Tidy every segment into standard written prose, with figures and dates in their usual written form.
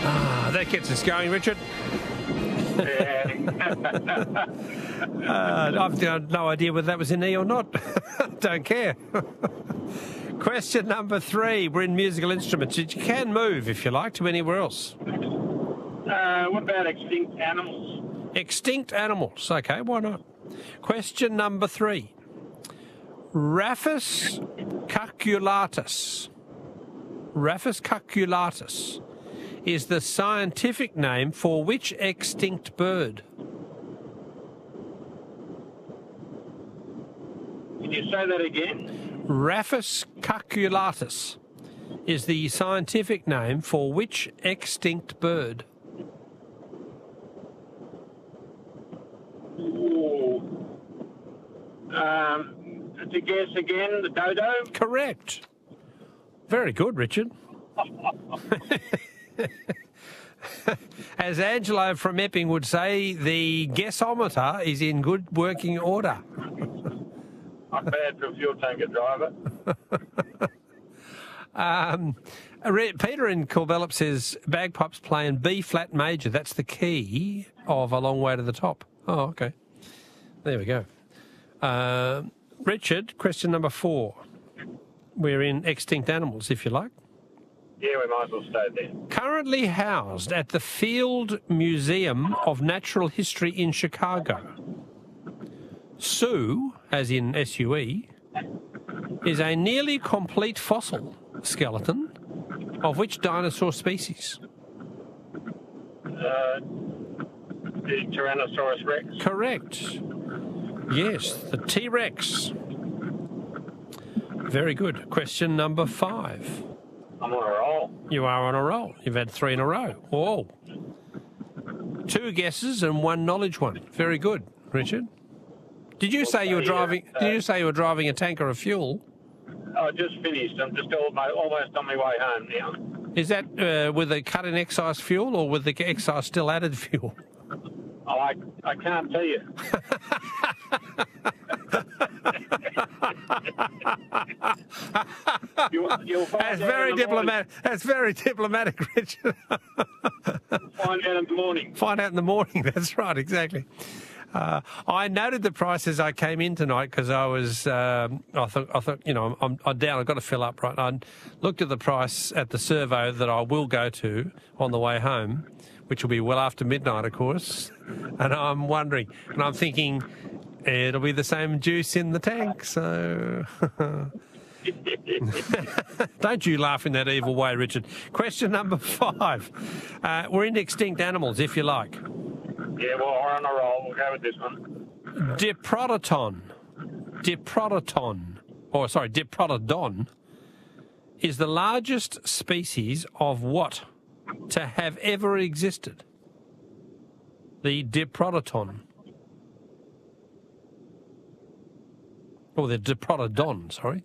That gets us going, Richard. Yeah. I've got no idea whether that was an E or not. Don't care. Question number 3. We're in musical instruments. You can move, if you like, to anywhere else. What about extinct animals? Extinct animals. Okay, why not? Question number 3. Raphis cuculatus. Raphis cuculatus is the scientific name for which extinct bird? Can you say that again? Raphis cuculatus is the scientific name for which extinct bird? Ooh. To guess again, the dodo? Correct. Very good, Richard. As Angelo from Epping would say, the guessometer is in good working order. Not bad for a fuel tanker driver. Peter in Corbellop says bagpipes play in B flat major. That's the key of A Long Way to the Top. Oh, okay. There we go. Richard, question number 4. We're in extinct animals, if you like. Yeah, we might as well stay there. Currently housed at the Field Museum of Natural History in Chicago. Sue, as in S-U-E, is a nearly complete fossil skeleton of which dinosaur species? The Tyrannosaurus Rex. Correct. Yes, the T-Rex. Very good. Question number 5. I'm on a roll. You are on a roll. You've had 3 in a row. Whoa. 2 guesses and 1 knowledge one. Very good, Richard. Did you say you were driving? Did you say you were driving a tanker of fuel? I just finished. I'm just almost on my way home now. Is that with the cut in excise fuel or with the excise still added fuel? Oh, I can't tell you. You'll find That's out very in the diplomatic. That's very diplomatic, Richard. morning. Find out in the morning. Find out in the morning. That's right, exactly. I noted the price as I came in tonight because I was. I thought, you know, I'm down. I've got to fill up, right? I looked at the price at the servo that I will go to on the way home, which will be well after midnight, of course. And I'm wondering, and I'm thinking, it'll be the same juice in the tank. So, don't you laugh in that evil way, Richard. Question number 5. We're in extinct animals, if you like. Yeah, well, we're on a roll. We'll go with this one. Diprotodon is the largest species of what to have ever existed? The Diprotodon. Or the Diprotodon, sorry.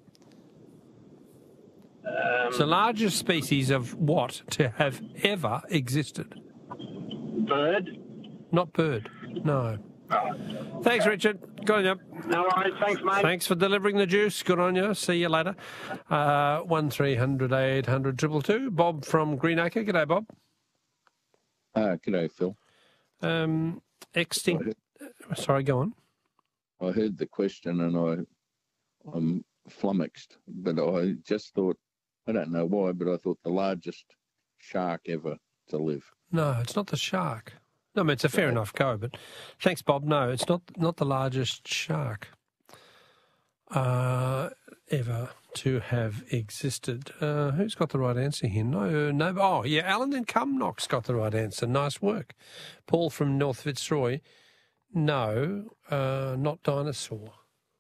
It's the largest species of what to have ever existed? Bird? Not bird, no. Thanks, Richard. Good on you. No worries. Thanks, mate. Thanks for delivering the juice. Good on you. See you later. 1300 800 222. Bob from Greenacre. G'day, Bob. G'day, Phil. Extinct. Sorry, go on. I heard the question and I'm flummoxed, but I just thought, I don't know why, but I thought the largest shark ever to live. No, it's not the shark. No, I mean, it's a fair enough go, but thanks, Bob. No, it's not the largest shark ever to have existed. Who's got the right answer here? No. Oh, yeah, Alan in Cumnock's got the right answer. Nice work. Paul from North Fitzroy. No, not dinosaur.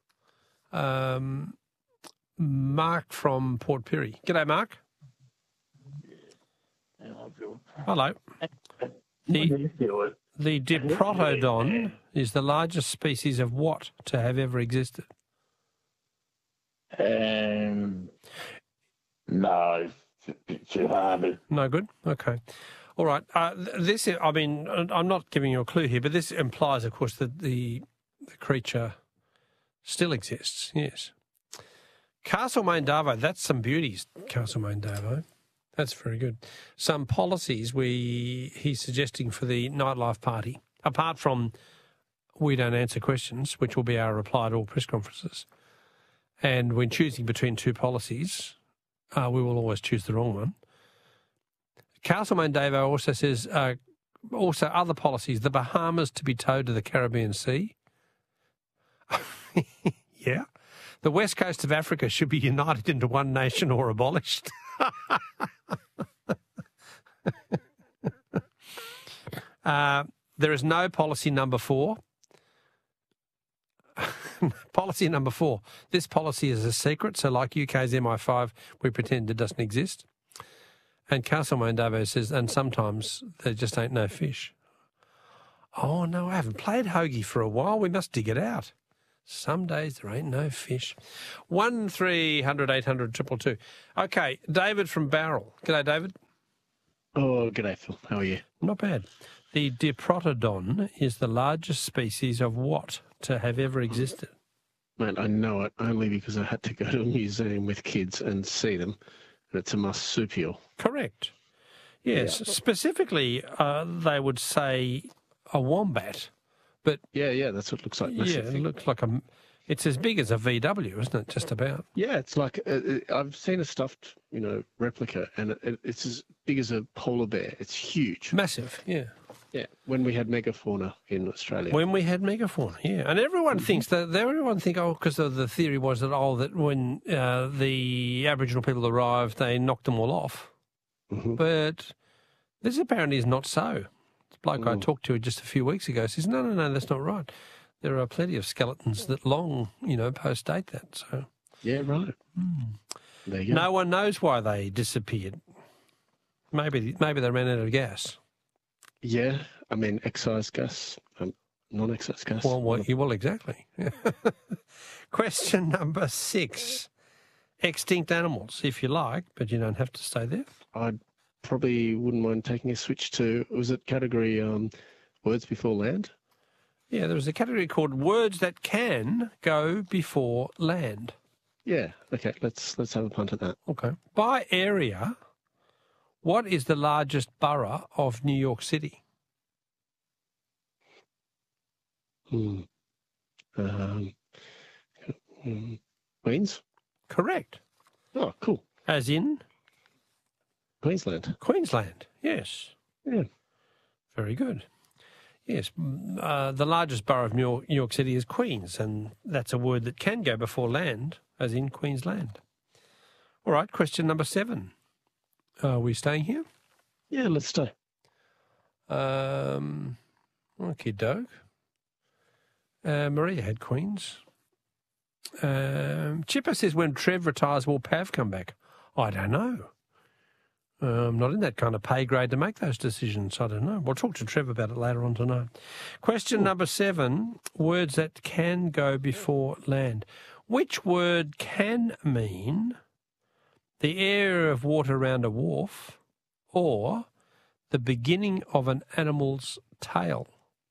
Mark from Port Pirie. G'day, Mark. Hello. The Diprotodon is the largest species of what to have ever existed? No, it's too hard. No good? Okay. All right. This, I mean, I'm not giving you a clue here, but this implies, of course, that the creature still exists, yes. Castlemaine Darvo, that's some beauties, Castlemaine Darvo. That's very good. Some policies he's suggesting for the nightlife party, apart from we don't answer questions, which will be our reply to all press conferences. And when choosing between two policies, we will always choose the wrong one. Castlemaine Davo also says, also other policies, the Bahamas to be towed to the Caribbean Sea. Yeah. The west coast of Africa should be united into one nation or abolished. There is no policy number 4. Policy number 4. This policy is a secret, so like UK's MI5, we pretend it doesn't exist. And Castlemaine Davo says, and sometimes there just ain't no fish. Oh, no, I haven't played Hoagie for a while. We must dig it out. Some days there ain't no fish. 1300 800 222. Okay, David from Barrel. G'day, David. Oh, g'day, Phil. How are you? Not bad. The Diprotodon is the largest species of what to have ever existed? Mate, I know it only because I had to go to a museum with kids and see them, and it's a marsupial. Correct. Yes, yeah. Specifically, they would say a wombat. But yeah, that's what it looks like. Yeah, it looks like it's as big as a VW, isn't it? Just about. Yeah, it's like I've seen a stuffed, replica, and it's as big as a polar bear. It's huge, massive. Yeah. Yeah. When we had megafauna in Australia. When we had megafauna, yeah, and everyone thinks that because the theory was that when the Aboriginal people arrived, they knocked them all off, but this apparently is not so. Bloke I talked to just a few weeks ago says, no, that's not right. There are plenty of skeletons that post-date that. So yeah, right. There you go. No one knows why they disappeared. Maybe they ran out of gas. Yeah, I mean, excise gas, non-excise gas. Well, exactly. Question number 6. Extinct animals, if you like, but you don't have to stay there. I probably wouldn't mind taking a switch to, was it category words before land? Yeah, there was a category called words that can go before land. Yeah, okay, let's have a punt at that. Okay. By area, what is the largest borough of New York City? Queens? Correct. Oh, cool. As in? Queensland. Queensland, yes. Yeah. Very good. Yes, the largest borough of New York City is Queens, and that's a word that can go before land, as in Queensland. All right, question number 7. Are we staying here? Yeah, let's stay. Okay, Doug. Maria had Queens. Chipper says, when Trev retires, will Pav come back? I don't know. I'm not in that kind of pay grade to make those decisions. I don't know. We'll talk to Trev about it later on tonight. Question number 7, words that can go before land. Which word can mean the area of water around a wharf or the beginning of an animal's tail?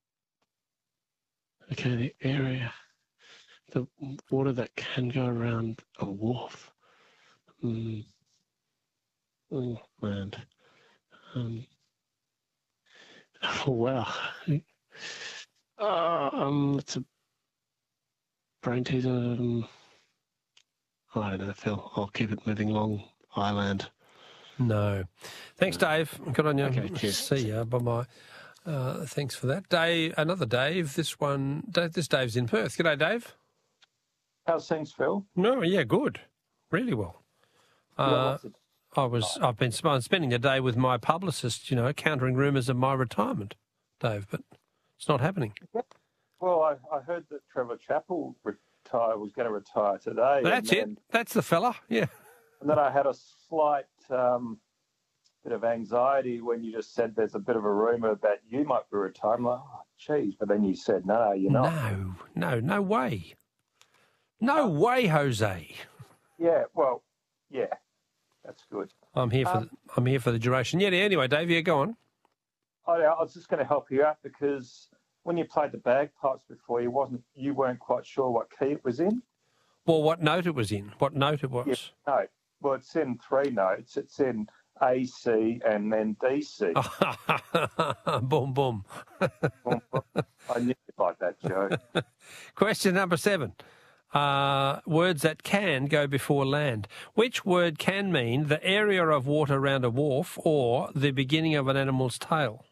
Okay, the area, the water that can go around a wharf. Oh, man. Oh, wow. It's a brain teaser. I don't know, Phil. I'll keep it moving along. Island. No. Thanks, Dave. Good on you. Okay, cheers. See ya. Bye-bye. Thanks for that. Dave, another Dave. This Dave's in Perth. G'day, Dave. How's things, Phil? No, yeah, good. Really well. I've been spending the day with my publicist, countering rumours of my retirement, Dave, but it's not happening. Well, I heard that Trevor Chappell was going to retire today. That's it. That's the fella, yeah. And then I had a slight bit of anxiety when you just said there's a bit of a rumour that you might be retired. I'm like, oh, geez. But then you said, no, you're not. No way. No way, Jose. Yeah, well, yeah. That's good. I'm here for the duration. Yeah. Anyway, Dave, go on. I was just going to help you out because when you played the bagpipes before, you weren't quite sure what key it was in. Well, what note it was in? What note it was? Yeah, no. Well, it's in 3 notes. It's in AC and then DC. Boom, boom. I knew you'd like that joke. Question number 7. Words that can go before land. Which word can mean the area of water around a wharf or the beginning of an animal's tail?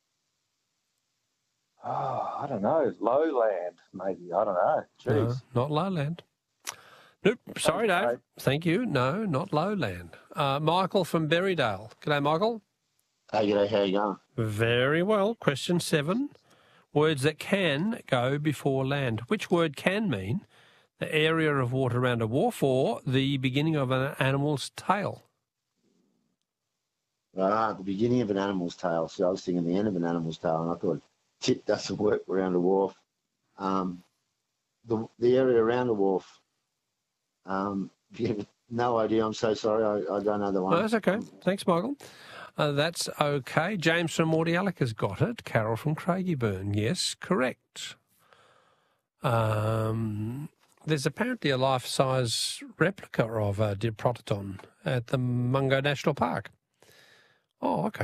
Oh, I don't know. Lowland, maybe. I don't know. Jeez. No, not lowland. Nope. Sorry, Dave. Dave. Thank you. No, not lowland. Michael from Berrydale. G'day, Michael. Hey, g'day, how you going? Very well. Question 7. Words that can go before land. Which word can mean the area of water around a wharf or the beginning of an animal's tail? The beginning of an animal's tail. So I was thinking the end of an animal's tail, and I thought tit doesn't work around a wharf. The area around a wharf. No idea. I'm so sorry. I don't know the one. No, that's okay. Thanks, Michael. That's okay. James from Mordialloc has got it. Carol from Craigieburn. Yes, correct. There's apparently a life-size replica of Diprotodon at the Mungo National Park. Oh, okay.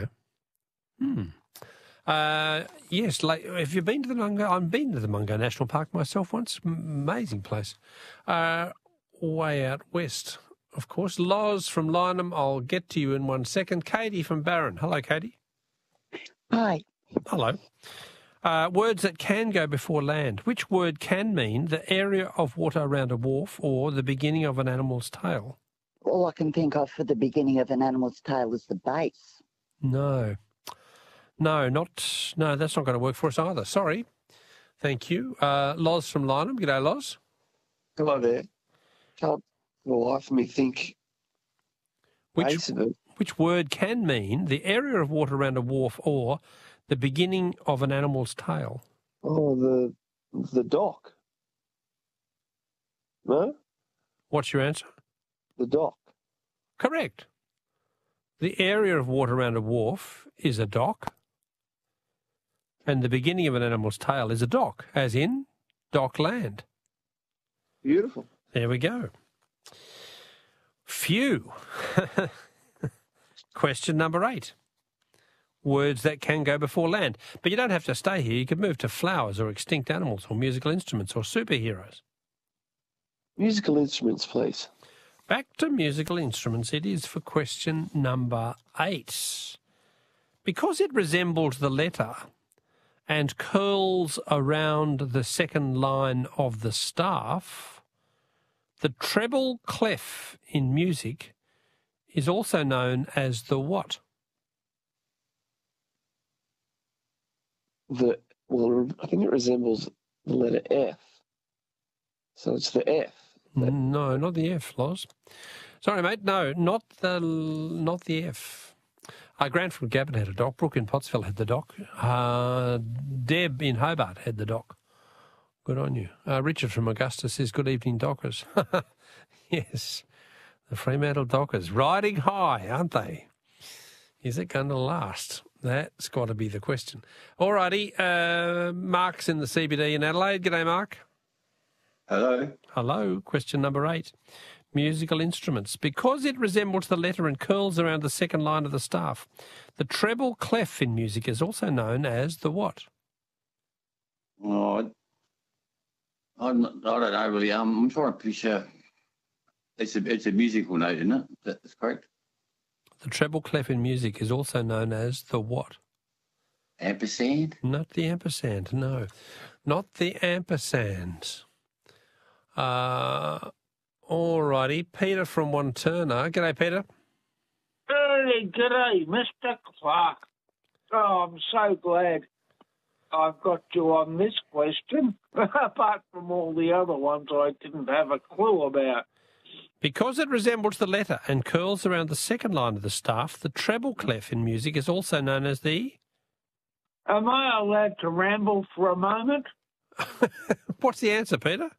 Yes, have you been to the Mungo? I've been to the Mungo National Park myself once. Amazing place. Way out west, of course. Loz from Lynham, I'll get to you in 1 second. Katie from Barron. Hello, Katie. Hi. Hello. Words that can go before land. Which word can mean the area of water around a wharf or the beginning of an animal's tail? All I can think of for the beginning of an animal's tail is the base. No. No, that's not going to work for us either. Sorry. Thank you. Loz from Lynham. G'day, Loz. Hello there. Can't for the life of me think base of it. Which word can mean the area of water around a wharf or the beginning of an animal's tail? Oh, the dock. No? What's your answer? The dock. Correct. The area of water around a wharf is a dock, and the beginning of an animal's tail is a dock, as in dock land. Beautiful. There we go. Phew. Question number 8. Words that can go before land. But you don't have to stay here. You could move to flowers or extinct animals or musical instruments or superheroes. Musical instruments, please. Back to musical instruments it is for question number 8. Because it resembles the letter and curls around the second line of the staff, the treble clef in music is also known as the what? I think it resembles the letter F. So it's the F. No, not the F, Loz. Sorry, mate. No, not the F. Grant from Gabon had a dock. Brooke in Pottsville had the dock. Deb in Hobart had the dock. Good on you. Richard from Augusta says, good evening, dockers. Yes, the Fremantle Dockers. Riding high, aren't they? Is it going to last? That's got to be the question. All righty. Mark's in the CBD in Adelaide. G'day, Mark. Hello. Hello. Question number 8. Musical instruments. Because it resembles the letter and curls around the second line of the staff, the treble clef in music is also known as the what? Oh, I don't know really. I'm trying to picture. It's a musical note, isn't it? That's correct. The treble clef in music is also known as the what? Ampersand? Not the ampersand, no. Not the ampersand. All righty. Peter from Wanturna. G'day, Peter. Hey, g'day, Mr. Clark. Oh, I'm so glad I've got you on this question. Apart from all the other ones I didn't have a clue about. Because it resembles the letter and curls around the second line of the staff, the treble clef in music is also known as the... Am I allowed to ramble for a moment? What's the answer, Peter?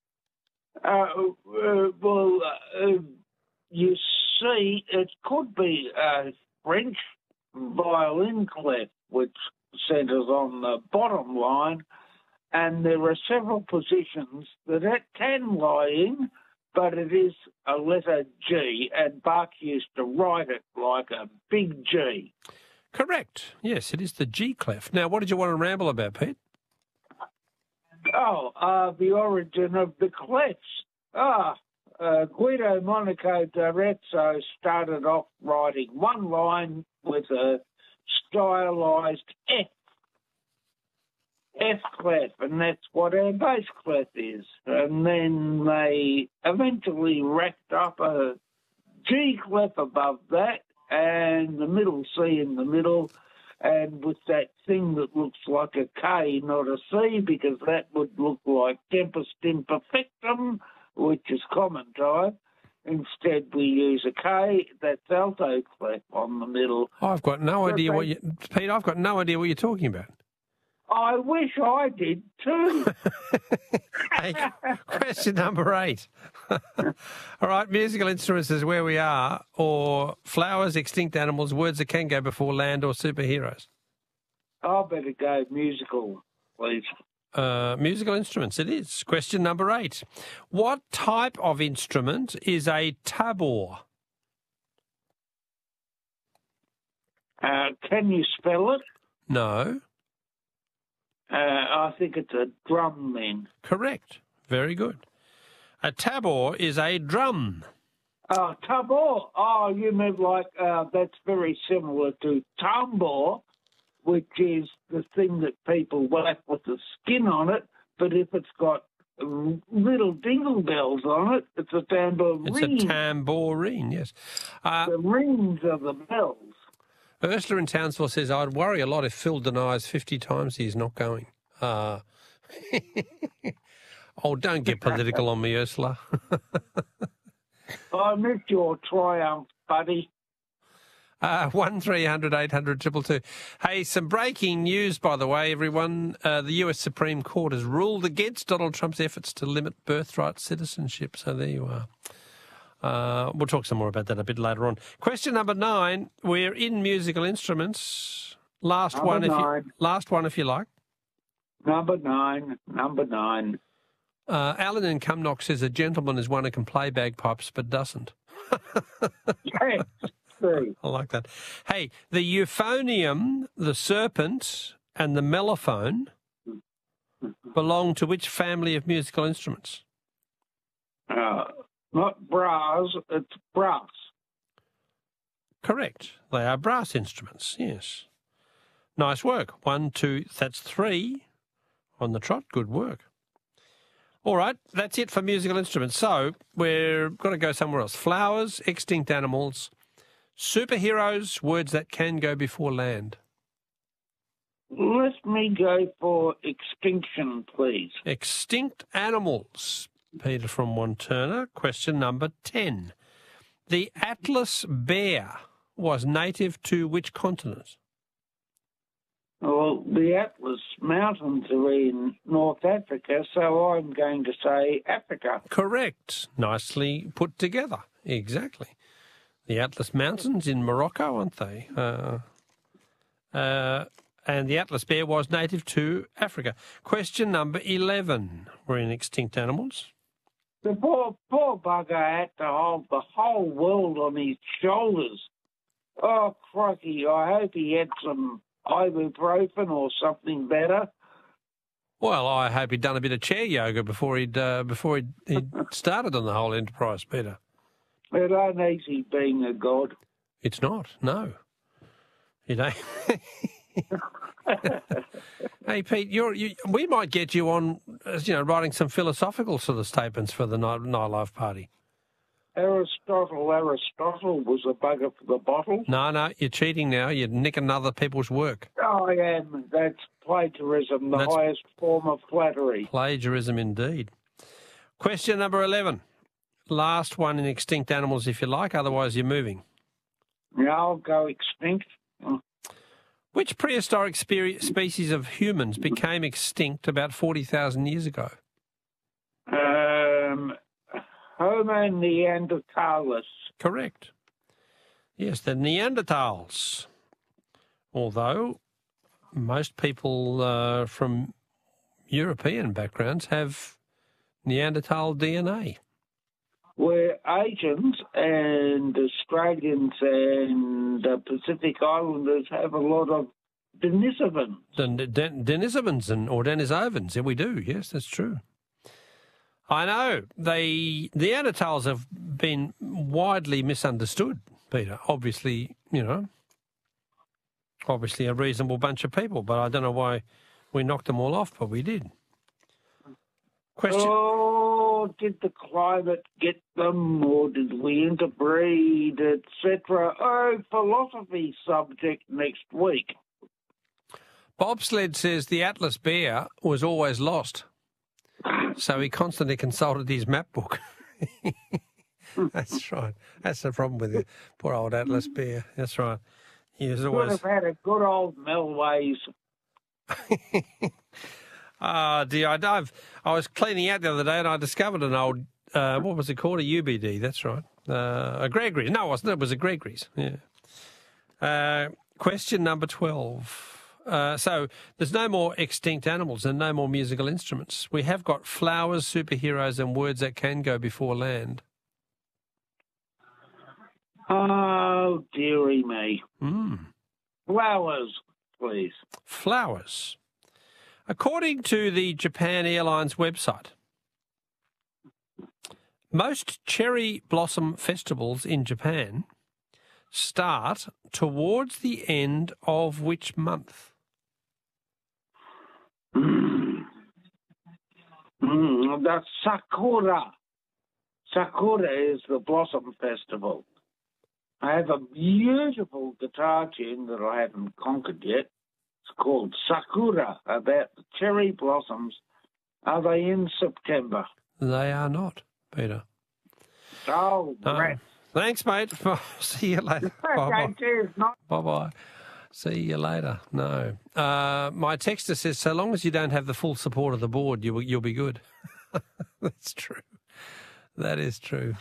You see, it could be a French violin clef, which centres on the bottom line, and there are several positions that it can lie in. but it is a letter G, and Bach used to write it like a big G. Correct. Yes, it is the G clef. Now, what did you want to ramble about, Pete? The origin of the clefs. Guido Monaco d'Arezzo started off writing one line with a stylised F clef, and that's what our bass clef is. And then they eventually racked up a G clef above that and the middle C in the middle, and with that thing that looks like a K, not a C, because that would look like tempus imperfectum, which is common time. Instead, we use a K, that's alto clef on the middle. I've got no idea Pete, I've got no idea what you're talking about. I wish I did too. Hey, question number 8. All right, musical instruments is where we are, or flowers, extinct animals, words that can go before land, or superheroes. I better go musical, please. Musical instruments, it is. Question number 8. What type of instrument is a tabor? Can you spell it? No. I think it's a drum then. Correct. Very good. A tabor is a drum. Tabor. Oh, you mean like that's very similar to tambour, which is the thing that people whack with the skin on it, but if it's got little dingle bells on it, it's a tambourine. It's a tambourine, yes. The rings are the bells. Ursula in Townsville says, I'd worry a lot if Phil denies 50 times he's not going. Oh, don't get political on me, Ursula. I missed your triumph, buddy. 1300 800 222. Hey, some breaking news, by the way, everyone. The US Supreme Court has ruled against Donald Trump's efforts to limit birthright citizenship. So there you are. We'll talk some more about that a bit later on. Question number 9. We're in musical instruments. Last one, if you like. Number 9. Alan in Cumnock says a gentleman is one who can play bagpipes but doesn't. Yes. I like that. Hey, the euphonium, the serpent, and the mellophone belong to which family of musical instruments? Not brass, it's brass. Correct. They are brass instruments, yes. Nice work. 1, 2, that's 3 on the trot. Good work. All right, that's it for musical instruments. So we're going to go somewhere else. Flowers, extinct animals, superheroes, words that can go before land. Let me go for extinction, please. Extinct animals. Peter from Wanturna. Question number 10. The Atlas bear was native to which continent? Well, the Atlas Mountains are in North Africa, so I'm going to say Africa. Correct. Nicely put together. Exactly. The Atlas Mountains in Morocco, aren't they? And the Atlas bear was native to Africa. Question number 11. We're in extinct animals. The poor bugger had to hold the whole world on his shoulders. Oh, crikey, I hope he had some ibuprofen or something better. Well, I hope he'd done a bit of chair yoga before he'd started on the whole enterprise, Peter. It ain't easy being a god. It's not, no. It ain't. Hey, Pete, we might get you on, writing some philosophical sort of statements for the Night Live party. Aristotle was a bugger for the bottle. No, you're cheating now. You're nicking other people's work. I am. That's plagiarism, the highest form of flattery. Plagiarism indeed. Question number 11. Last one in extinct animals, if you like. Otherwise, you're moving. Yeah, I'll go extinct. Which prehistoric species of humans became extinct about 40,000 years ago? Homo neanderthalis. Correct. Yes, the Neanderthals. Although most people from European backgrounds have Neanderthal DNA. where Asians and Australians and Pacific Islanders have a lot of Denisovans. Denisovans or Denisovans, yeah, we do. Yes, that's true. I know. The Neanderthals have been widely misunderstood, Peter. Obviously, a reasonable bunch of people, but I don't know why we knocked them all off, but we did. Question. Oh, did the climate get them, or did we interbreed, etc.? Oh, philosophy subject next week. Bobsled says the Atlas bear was always lost, so he constantly consulted his map book. That's right. That's the problem with the poor old Atlas bear. That's right. He was always... Could have had a good old Melways. Dear, I was cleaning out the other day and I discovered an old, what was it called? A UBD, that's right. A Gregory's. No, it wasn't. It was a Gregory's, yeah. Question number 12. So there's no more extinct animals and no more musical instruments. We have got flowers, superheroes and words that can go before land. Oh, dearie me. Flowers, please. Flowers. According to the Japan Airlines website, most cherry blossom festivals in Japan start towards the end of which month? That's Sakura. Sakura is the blossom festival. I have a beautiful guitar tune that I haven't conquered yet. It's called Sakura, about the cherry blossoms. Are they in September? They are not, Peter. Oh, great. Thanks, mate. See you later. Okay, cheers. Bye-bye. See you later. No. My texter says, so long as you don't have the full support of the board, you'll be good. That's true. That is true.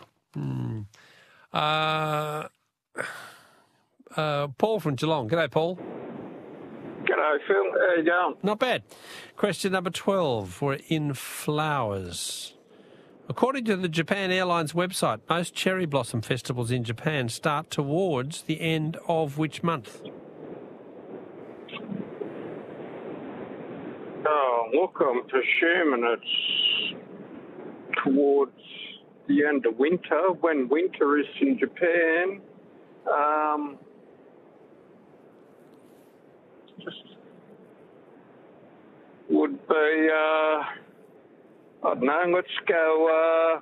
Paul from Geelong. G'day, Paul. G'day, Phil. How you going? Not bad. Question number 12. We're in flowers. According to the Japan Airlines website, most cherry blossom festivals in Japan start towards the end of which month? Oh, look, I'm assuming it's towards the end of winter, when winter is in Japan. Would be, I don't know, let's go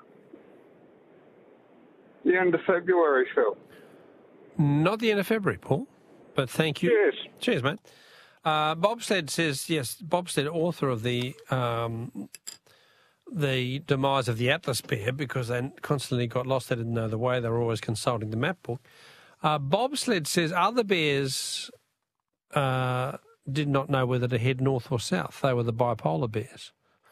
the end of February, Phil. Not the end of February, Paul, but thank you. Yes. Cheers, mate. Bobsled says, yes, Bobsled, author of the demise of the Atlas bear, because they constantly got lost. They didn't know the way. They were always consulting the map book. Bobsled says other bears did not know whether to head north or south. They were the bipolar bears.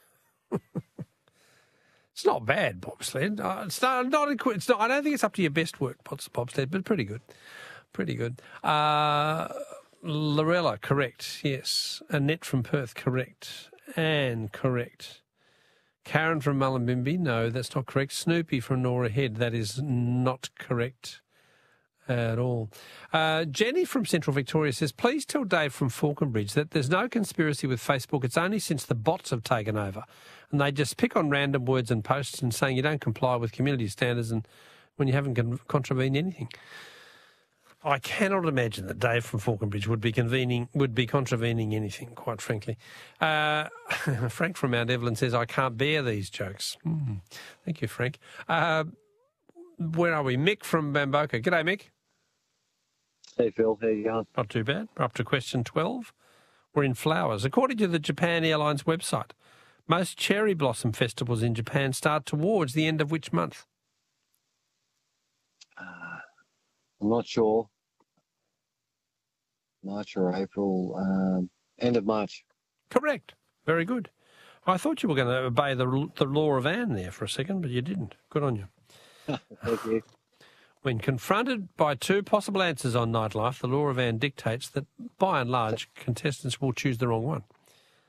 It's not bad, Bobsled. It's not, I don't think it's up to your best work, Bobsled, but pretty good. Pretty good. Lorella, correct, yes. Annette from Perth, correct. Anne, correct. Karen from Mullumbimby, no, that's not correct. Snoopy from Nora Head, that is not correct at all. Jenny from Central Victoria says, please tell Dave from Falconbridge that there's no conspiracy with Facebook. It's only since the bots have taken over. And they just pick on random words and posts and saying you don't comply with community standards and when you haven't contravened anything. I cannot imagine that Dave from Falconbridge would be contravening anything, quite frankly. Frank from Mount Evelyn says, I can't bear these jokes. Thank you, Frank. Where are we? Mick from Bamboka. G'day, Mick. Hey, Phil. How you going? Not too bad. We're up to question 12. We're in flowers. According to the Japan Airlines website, most cherry blossom festivals in Japan start towards the end of which month? I'm not sure. March or April. End of March. Correct. Very good. I thought you were going to obey the law of Anne there for a second, but you didn't. Good on you. Thank you. When confronted by two possible answers on Nightlife, the law of Anne dictates that, by and large, contestants will choose the wrong one.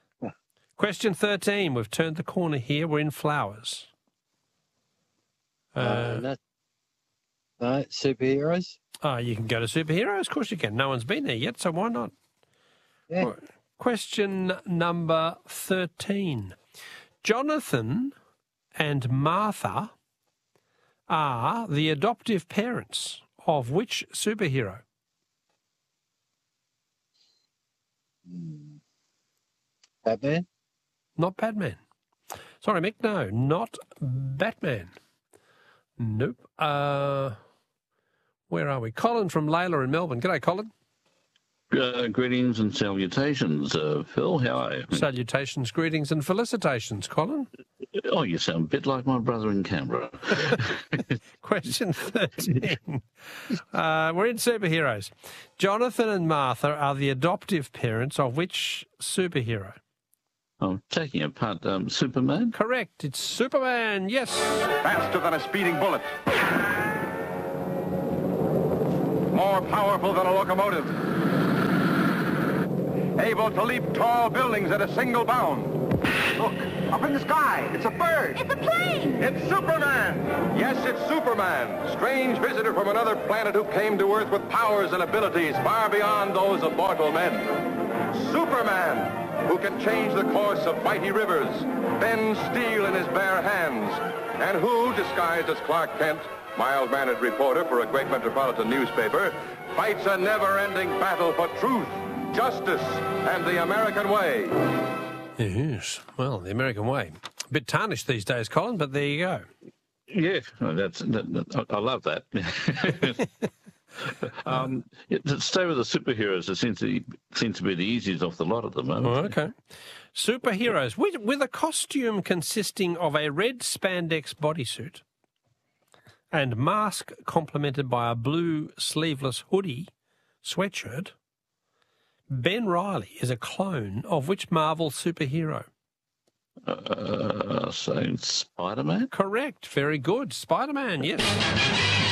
Question 13. We've turned the corner here. We're in flowers. No, superheroes. You can go to superheroes. Of course you can. No one's been there yet, so why not? Yeah. Question number 13. Jonathan and Martha are the adoptive parents of which superhero? Batman. Not Batman. Sorry, Mick, no, not Batman. Nope. Where are we? Colin from Layla in Melbourne. G'day, Colin. Greetings and salutations, Phil. How are you? Salutations, greetings and felicitations, Colin. Oh, you sound a bit like my brother in Canberra. Question 13. We're in superheroes. Jonathan and Martha are the adoptive parents of which superhero? I'm taking apart Superman. Correct. It's Superman. Yes. Faster than a speeding bullet. More powerful than a locomotive. Able to leap tall buildings at a single bound. Look, up in the sky. It's a bird. It's a plane. It's Superman. Yes, it's Superman. Strange visitor from another planet who came to Earth with powers and abilities far beyond those of mortal men. Superman, who can change the course of mighty rivers, bend steel in his bare hands, and who, disguised as Clark Kent, mild-mannered reporter for a great metropolitan newspaper, fights a never-ending battle for truth, justice, and the American way. Yes, well, the American way. A bit tarnished these days, Colin, but there you go. Yeah, I love that. To stay with the superheroes, it seems to be the easiest off the lot at the moment. Oh, okay. Superheroes, with a costume consisting of a red spandex bodysuit and mask complemented by a blue sleeveless hoodie sweatshirt, Ben Reilly is a clone of which Marvel superhero? So Spider-Man? Correct. Very good. Spider-Man, yes.